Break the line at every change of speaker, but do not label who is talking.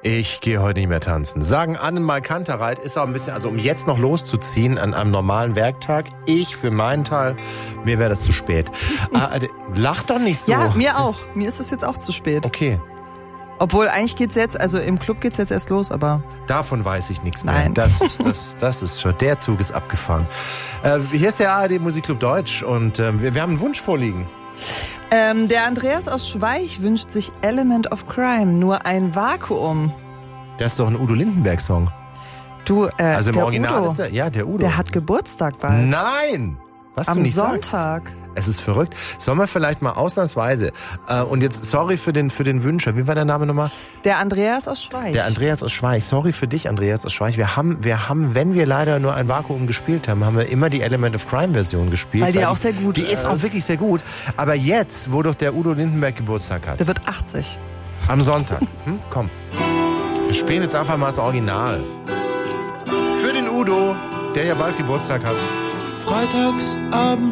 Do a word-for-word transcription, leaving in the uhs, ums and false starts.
Ich gehe heute nicht mehr tanzen. Sagen Annenmal Kantereit ist auch ein bisschen, also um jetzt noch loszuziehen an einem normalen Werktag. Ich für meinen Teil, mir wäre das zu spät. ah, lach doch nicht so.
Ja, mir auch. Mir ist es jetzt auch zu spät.
Okay.
Obwohl eigentlich geht's jetzt, also im Club geht's jetzt erst los, aber...
Davon weiß ich nichts mehr.
Nein.
Das ist, das, das ist schon, der Zug ist abgefahren. Äh, hier ist der A R D Musikclub Deutsch und äh, wir, wir haben einen Wunsch vorliegen.
Ähm, der Andreas aus Schweich wünscht sich Element of Crime, nur ein Vakuum.
Das ist doch ein Udo Lindenberg-Song.
Du, äh,
Also im
der
Original
Udo,
ist er, ja, der Udo.
der hat Geburtstag bald.
Nein! Was
Am
du nicht
Sonntag.
Sagst. Es ist verrückt. Sollen wir vielleicht mal ausnahmsweise, äh, und jetzt sorry für den, für den Wünscher, wie war der Name nochmal?
Der Andreas aus Schweich.
Der Andreas aus Schweich. Sorry für dich, Andreas aus Schweich. Wir haben, wir haben, wenn wir leider nur ein Vakuum gespielt haben, haben wir immer die Element of Crime Version gespielt.
Weil die auch sehr gut
Die ist auch wirklich sehr gut. Aber jetzt, wo doch der Udo Lindenberg Geburtstag hat.
Der wird achtzig.
Am Sonntag. Hm? Komm. Wir spielen jetzt einfach mal das Original. Für den Udo, der ja bald Geburtstag hat.
Freitagsabend